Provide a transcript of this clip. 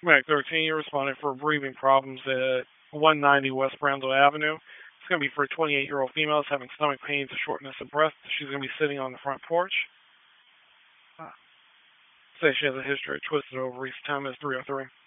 Mac 13, you're responding for breathing problems at 190 West Brownsville Avenue. It's going to be for a 28-year-old female who's having stomach pains and shortness of breath. She's going to be sitting on the front porch. Say she has a history of twisted ovaries. Time is 3:03.